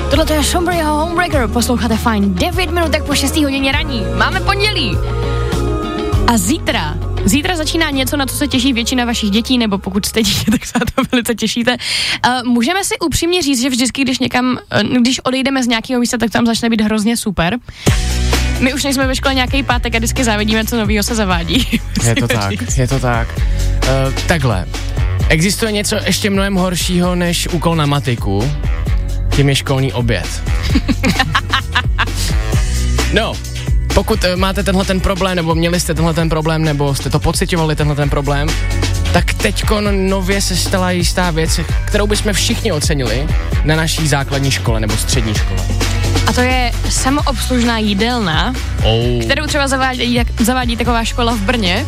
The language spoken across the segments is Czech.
Tohle to je Sombreho Homebreaker, posloucháte fajn 9 minutek po 6 hodině raní. Máme pondělí. A zítra začíná něco, na co se těší většina vašich dětí, nebo pokud jste dítě, tak se na to velice těšíte. Můžeme si upřímně říct, že vždycky, když odejdeme z nějakého místa, tak tam začne být hrozně super. My už nejsme ve škole nějaký pátek a vždycky závidíme, co novýho se zavádí. Je to tak. Takhle. Existuje něco ještě mnohem horšího než úkol na matiku. Tím je školní oběd. No, pokud máte tenhle ten problém, nebo měli jste tenhle ten problém, nebo jste to pociťovali tenhle ten problém, tak teďko nově se stala jistá věc, kterou bychom všichni ocenili na naší základní škole nebo střední škole. A to je samoobslužná jídelna, kterou třeba zavádí taková škola v Brně.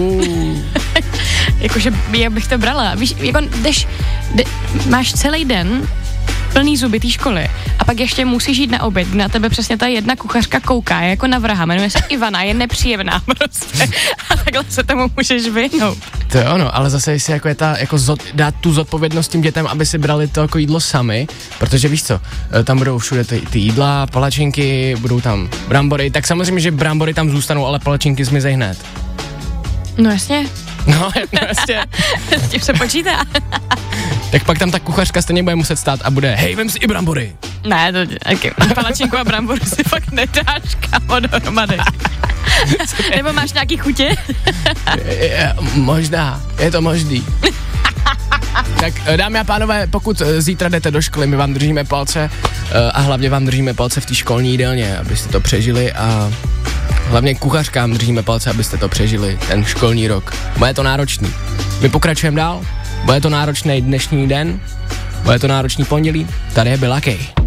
Jakože jak bych to brala. Víš, jako máš celý den plný zuby té školy a pak ještě musíš jít na oběd, na tebe přesně ta jedna kuchařka kouká, je jako na vraha, jmenuje se Ivana, je nepříjemná prostě a takhle se tomu můžeš vyhnout. To je ono, ale zase jestli jako je dát tu zodpovědnost tím dětem, aby si brali to jako jídlo sami, protože víš co, tam budou všude ty jídla, palačinky, budou tam brambory, tak samozřejmě, že brambory tam zůstanou, ale palačinky zmizej hned. No jasně. No jasně. S tím se počítá. Tak pak tam ta kuchařka stejně bude muset stát a bude, hej, vem si i brambory. Ne, palačinku a brambory si fakt nedáš, kámo, dohromady. Nebo máš nějaký chutě? Možná, je to možný. Tak dámy a pánové, pokud zítra jdete do školy, my vám držíme palce a hlavně vám držíme palce v té školní jídelně, abyste to přežili a hlavně kuchařkám držíme palce, abyste to přežili, ten školní rok. Bude to náročný. My pokračujeme dál, bude to náročný dnešní den, bude to náročný pondělí, tady je Bill Akej.